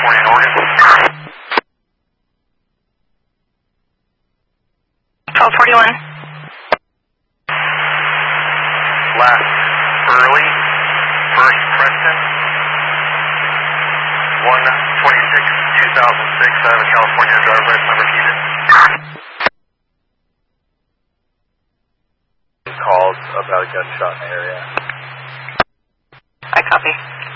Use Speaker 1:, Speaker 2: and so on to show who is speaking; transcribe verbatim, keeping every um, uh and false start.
Speaker 1: California and Oregon.
Speaker 2: twelve forty-one.
Speaker 1: Last early, first Preston, one twenty-six two thousand six. I have a California driver's license number needed.
Speaker 3: Calls about a gunshot in the area.
Speaker 2: I copy.